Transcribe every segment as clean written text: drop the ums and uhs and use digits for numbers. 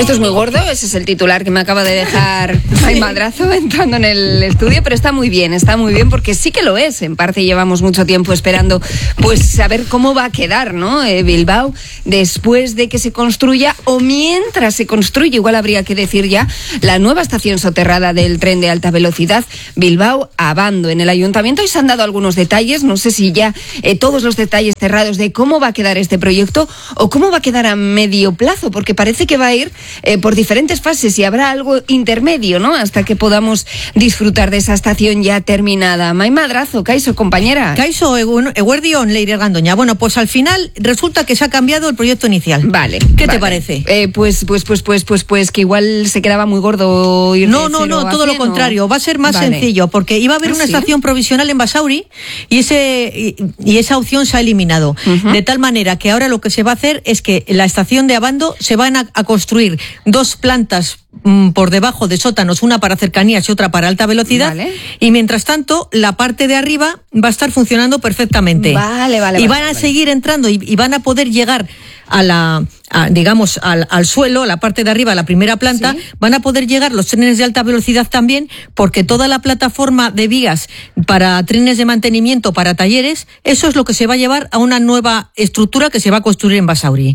Esto es muy gordo, ese es el titular que me acaba de dejar Ay Madrazo entrando en el estudio, pero está muy bien porque sí que lo es. En parte llevamos mucho tiempo esperando pues saber cómo va a quedar, ¿no? Bilbao después de que se construya o mientras se construye, igual habría que decir ya, la nueva estación soterrada del tren de alta velocidad Bilbao-Abando. En el ayuntamiento hoy se han dado algunos detalles, no sé si ya todos los detalles cerrados de cómo va a quedar este proyecto o cómo va a quedar a medio plazo, porque parece que va a ir por diferentes fases y habrá algo intermedio, ¿no? Hasta que podamos disfrutar de esa estación ya terminada. Mai Madrazo, Kaixo, compañera. Kaixo, eguerdion, Leire Gandoña. Bueno, pues al final resulta que se ha cambiado el proyecto inicial. Vale. ¿Qué te parece? Pues que igual se quedaba muy gordo ir No, todo lo contrario. Va a ser más sencillo, porque iba a haber una estación provisional en Basauri y esa opción se ha eliminado. De tal manera que ahora lo que se va a hacer es que la estación de Abando se van a construir dos plantas por debajo de sótanos, una para cercanías y otra para alta velocidad. Vale. Y mientras tanto, la parte de arriba va a estar funcionando perfectamente. Vale. Y van a seguir entrando y van a poder llegar al suelo, a la parte de arriba, a la primera planta. ¿Sí? Van a poder llegar los trenes de alta velocidad también, porque toda la plataforma de vías para trenes de mantenimiento, para talleres, eso es lo que se va a llevar a una nueva estructura que se va a construir en Basauri.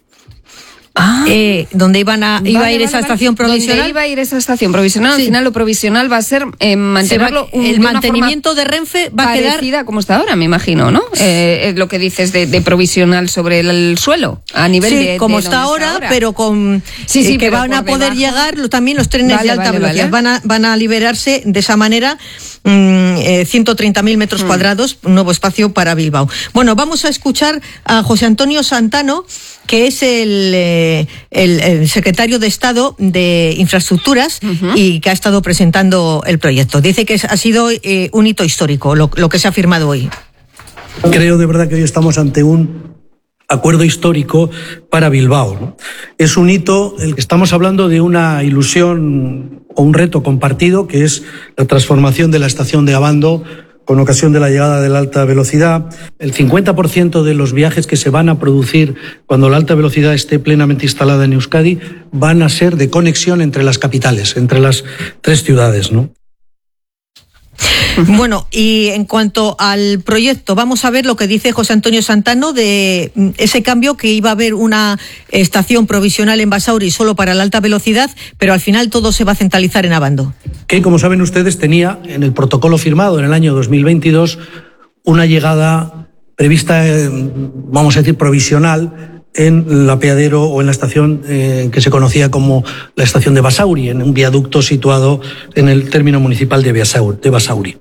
Donde iba a ir esa estación provisional. Donde iba a ir esa estación provisional, sí. Al final lo provisional va a ser mantenerlo. El mantenimiento de Renfe va a quedar parecida como está ahora, me imagino, ¿no? Lo que dices de provisional sobre el suelo, a nivel de como está ahora, pero con que pero van a poder llegar también los trenes de alta velocidad. Van a liberarse de esa manera 130.000 metros cuadrados, un nuevo espacio para Bilbao. Bueno, vamos a escuchar a José Antonio Santano, que es el secretario de Estado de Infraestructuras y que ha estado presentando el proyecto. Dice que ha sido un hito histórico lo que se ha firmado hoy. Creo de verdad que hoy estamos ante un acuerdo histórico para Bilbao, ¿no? Es un hito, estamos hablando de una ilusión o un reto compartido, que es la transformación de la estación de Abando con ocasión de la llegada de la alta velocidad. El 50% de los viajes que se van a producir cuando la alta velocidad esté plenamente instalada en Euskadi van a ser de conexión entre las capitales, entre las tres ciudades, ¿no? Bueno, y en cuanto al proyecto, vamos a ver lo que dice José Antonio Santano de ese cambio, que iba a haber una estación provisional en Basauri solo para la alta velocidad, pero al final todo se va a centralizar en Abando. Que, como saben ustedes, tenía en el protocolo firmado en el año 2022 una llegada prevista, vamos a decir, provisional en el apeadero o en la estación que se conocía como la estación de Basauri, en un viaducto situado en el término municipal de Basauri.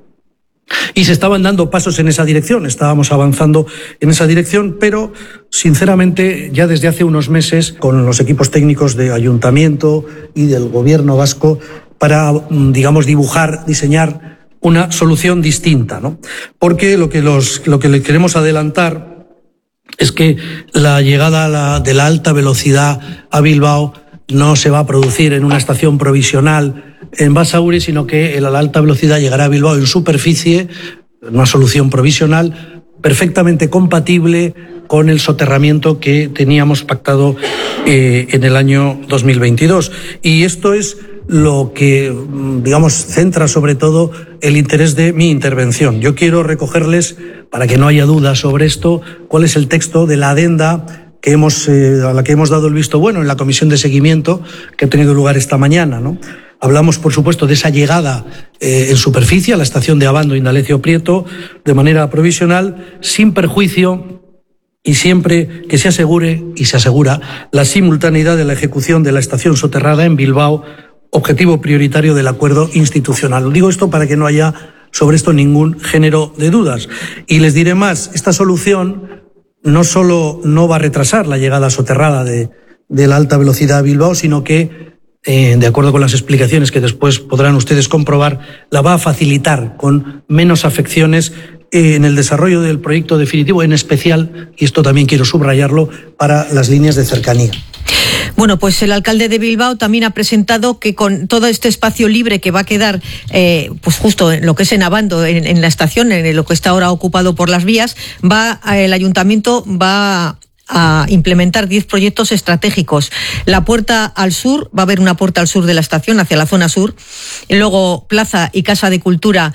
Y se estaban dando pasos en esa dirección, estábamos avanzando en esa dirección, pero sinceramente ya desde hace unos meses con los equipos técnicos de ayuntamiento y del gobierno vasco para, digamos, diseñar una solución distinta, ¿no? Porque lo que le queremos adelantar es que la llegada de la alta velocidad a Bilbao no se va a producir en una estación provisional en Basauri, sino que la alta velocidad llegará a Bilbao en superficie, una solución provisional perfectamente compatible con el soterramiento que teníamos pactado en el año 2022. Y esto es lo que, digamos, centra sobre todo el interés de mi intervención. Yo quiero recogerles, para que no haya dudas sobre esto, cuál es el texto de la adenda que a la que hemos dado el visto bueno en la comisión de seguimiento que ha tenido lugar esta mañana, ¿no? Hablamos, por supuesto, de esa llegada en superficie a la estación de Abando Indalecio Prieto de manera provisional, sin perjuicio y siempre que se asegure y se asegura la simultaneidad de la ejecución de la estación soterrada en Bilbao, objetivo prioritario del acuerdo institucional. Digo esto para que no haya sobre esto ningún género de dudas. Y les diré más, esta solución no solo no va a retrasar la llegada soterrada de la alta velocidad a Bilbao, sino que, de acuerdo con las explicaciones que después podrán ustedes comprobar, la va a facilitar con menos afecciones en el desarrollo del proyecto definitivo, en especial, y esto también quiero subrayarlo, para las líneas de cercanía. Bueno, pues el alcalde de Bilbao también ha presentado que con todo este espacio libre que va a quedar, pues justo en lo que es en Abando, en la estación, en lo que está ahora ocupado por las vías, el ayuntamiento va a implementar 10 proyectos estratégicos. La puerta al sur, va a haber una puerta al sur de la estación, hacia la zona sur, y luego plaza y casa de cultura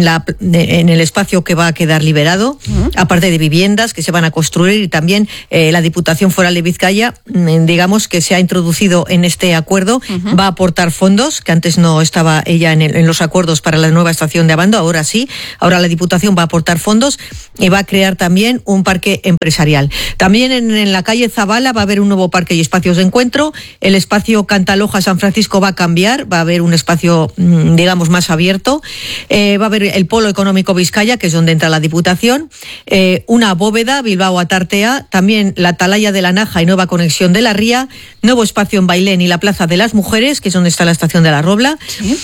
en el espacio que va a quedar liberado, aparte de viviendas que se van a construir, y también la Diputación Foral de Vizcaya, digamos que se ha introducido en este acuerdo, va a aportar fondos, que antes no estaba ella en los acuerdos para la nueva estación de Abando, ahora sí, ahora la Diputación va a aportar fondos y va a crear también un parque empresarial. También en la calle Zabala va a haber un nuevo parque y espacios de encuentro, el espacio Cantaloja San Francisco va a cambiar, va a haber un espacio, digamos, más abierto, va a haber el Polo Económico Vizcaya, que es donde entra la Diputación, una bóveda, Bilbao Atartea, también la Atalaya de la Naja y nueva conexión de la Ría, nuevo espacio en Bailén y la Plaza de las Mujeres, que es donde está la estación de la Robla,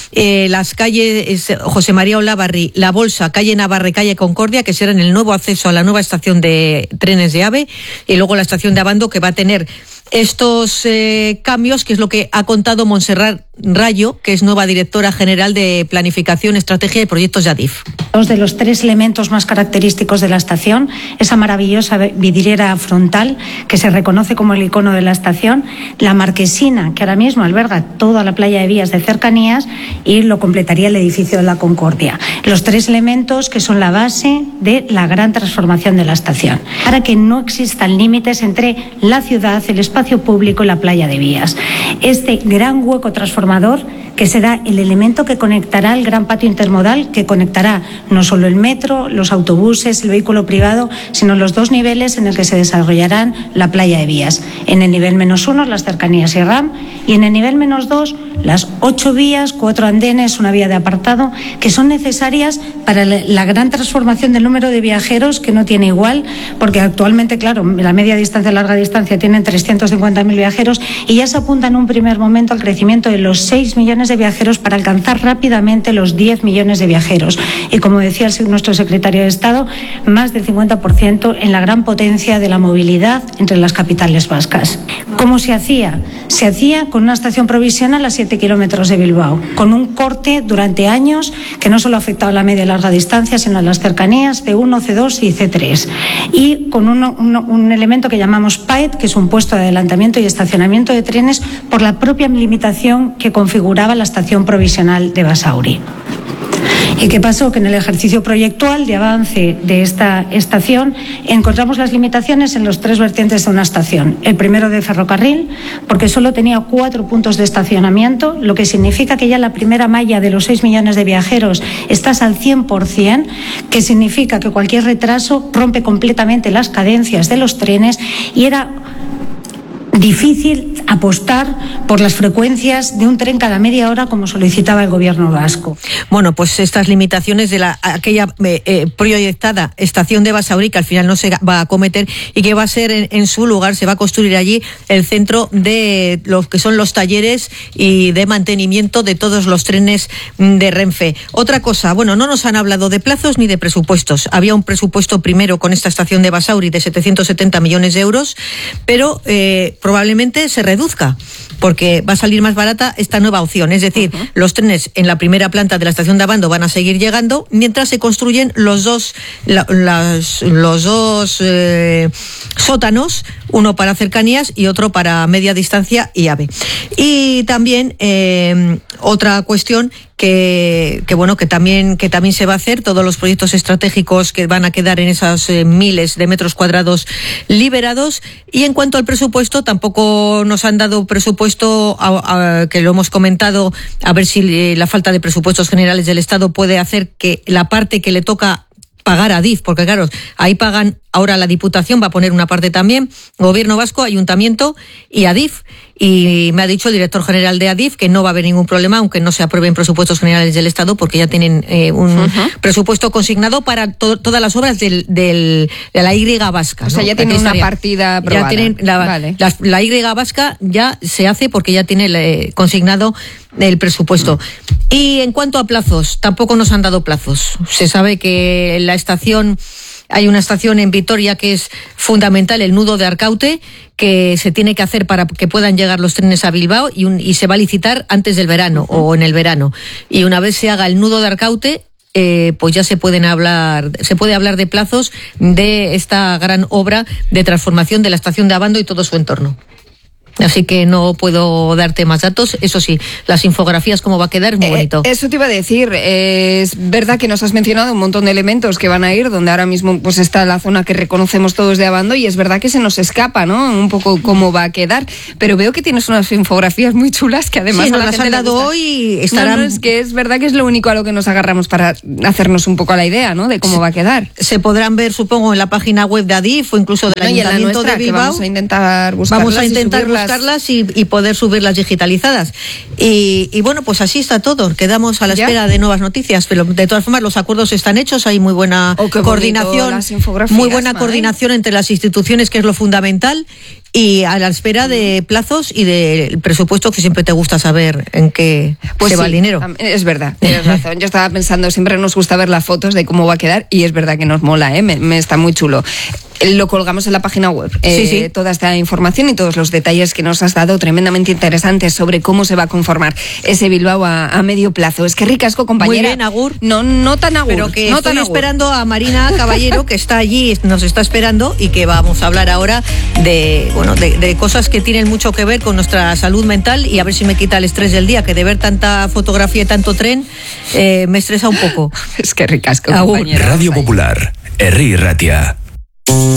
las calles José María Olavarri, La Bolsa, calle Navarre, calle Concordia, que serán el nuevo acceso a la nueva estación de trenes de AVE, y luego la estación de Abando, que va a tener estos cambios, que es lo que ha contado Montserrat Rayo, que es nueva directora general de Planificación, Estrategia y Proyectos de ADIF. Dos de los 3 elementos más característicos de la estación, esa maravillosa vidriera frontal que se reconoce como el icono de la estación, la marquesina que ahora mismo alberga toda la playa de vías de cercanías y lo completaría el edificio de la Concordia. Los 3 elementos que son la base de la gran transformación de la estación, para que no existan límites entre la ciudad, el espacio público y la playa de vías. Este gran hueco transformador que será el elemento que conectará el gran patio intermodal, que conectará no solo el metro, los autobuses, el vehículo privado, sino los 2 niveles en el que se desarrollarán la playa de vías. En el nivel -1, las cercanías y RAM, y en el nivel -2, las 8 vías, 4 andenes, una vía de apartado, que son necesarias para la gran transformación del número de viajeros, que no tiene igual, porque actualmente, claro, la media distancia y larga distancia tienen 350.000 viajeros, y ya se apunta en un primer momento al crecimiento de los 6 millones de viajeros para alcanzar rápidamente los 10 millones de viajeros. Y como decía nuestro secretario de Estado, más del 50% en la gran potencia de la movilidad entre las capitales vascas. ¿Cómo se hacía? Se hacía con una estación provisional a 7 kilómetros de Bilbao, con un corte durante años que no solo afectaba a la media y larga distancia, sino a las cercanías C1, C2 y C3. Y con un elemento que llamamos PAET, que es un puesto de adelantamiento y estacionamiento de trenes, por la propia limitación que configuraba la estación provisional de Basauri. ¿Y qué pasó? Que en el ejercicio proyectual de avance de esta estación encontramos las limitaciones en los 3 vertientes de una estación. El primero de ferrocarril, porque solo tenía 4 puntos de estacionamiento, lo que significa que ya la primera malla de los 6 millones de viajeros estás al 100%, que significa que cualquier retraso rompe completamente las cadencias de los trenes, y era difícil apostar por las frecuencias de un tren cada media hora como solicitaba el gobierno vasco. Bueno, pues estas limitaciones de aquella proyectada estación de Basauri, que al final no se va a acometer, y que va a ser en su lugar, se va a construir allí el centro de lo que son los talleres y de mantenimiento de todos los trenes de Renfe. Otra cosa, bueno, no nos han hablado de plazos ni de presupuestos. Había un presupuesto primero con esta estación de Basauri de 770 millones de euros, pero probablemente se reduzca, porque va a salir más barata esta nueva opción. Es decir, los trenes en la primera planta de la estación de Abando van a seguir llegando mientras se construyen los dos sótanos, uno para cercanías y otro para media distancia y AVE. Y también otra cuestión que también se va a hacer, todos los proyectos estratégicos que van a quedar en esos miles de metros cuadrados liberados. Y en cuanto al presupuesto, tampoco nos han dado presupuesto, que lo hemos comentado, a ver si la falta de presupuestos generales del Estado puede hacer que la parte que le toca pagar a ADIF, porque claro, ahí pagan, ahora la Diputación va a poner una parte también, Gobierno Vasco, Ayuntamiento y ADIF. Y me ha dicho el director general de ADIF que no va a haber ningún problema, aunque no se aprueben presupuestos generales del Estado, porque ya tienen un presupuesto consignado para todas las obras de la Y vasca. O sea, ya tienen una partida aprobada. Ya tienen la Y vasca ya se hace porque ya tiene consignado el presupuesto. Y en cuanto a plazos, tampoco nos han dado plazos. Se sabe que hay una estación en Vitoria que es fundamental, el nudo de Arcaute, que se tiene que hacer para que puedan llegar los trenes a Bilbao, y se va a licitar antes del verano o en el verano. Y una vez se haga el nudo de Arcaute, pues ya se puede hablar de plazos de esta gran obra de transformación de la estación de Abando y todo su entorno. Así que no puedo darte más datos. Eso sí, las infografías, cómo va a quedar, es muy bonito. Eso te iba a decir. Es verdad que nos has mencionado un montón de elementos que van a ir, donde ahora mismo pues está la zona que reconocemos todos de Abando, y es verdad que se nos escapa, ¿no? Un poco cómo va a quedar. Pero veo que tienes unas infografías muy chulas que además sí, nos las han dado hoy. No, es que es verdad que es lo único a lo que nos agarramos para hacernos un poco la idea, ¿no? De cómo va a quedar. Se podrán ver, supongo, en la página web de Adif o incluso del Ayuntamiento de Bilbao. Vamos a intentar buscarlas. Y poder subirlas digitalizadas. Y bueno, pues así está todo. Quedamos a la espera de nuevas noticias, pero de todas formas los acuerdos están hechos, hay muy buena coordinación, coordinación entre las instituciones, que es lo fundamental, y a la espera de plazos y del presupuesto, que siempre te gusta saber en qué se va el dinero. Es verdad, tienes razón. Yo estaba pensando, siempre nos gusta ver las fotos de cómo va a quedar, y es verdad que nos mola, me está muy chulo. Lo colgamos en la página web, sí. Toda esta información y todos los detalles que nos has dado, tremendamente interesantes, sobre cómo se va a conformar ese Bilbao a medio plazo. Es que ricasco, compañera. Muy bien, agur. No tan agur. Pero que estoy esperando a Marina Caballero, que está allí, nos está esperando, y que vamos a hablar ahora de cosas que tienen mucho que ver con nuestra salud mental, y a ver si me quita el estrés del día, que de ver tanta fotografía y tanto tren me estresa un poco. Es que ricasco, compañera. Radio Popular, Herri Ratia.